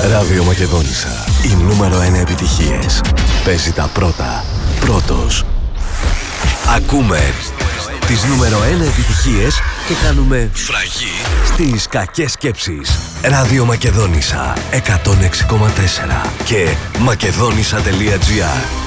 Ράδιο Μακεδόνισσα. Οι νούμερο 1 επιτυχίες. Παίζει τα πρώτα. Πρώτος. Ακούμε τις νούμερο 1 επιτυχίες και κάνουμε φραγή στις κακές σκέψεις. Ράδιο Μακεδόνισσα 106,4 και μακεδόνισσα.gr.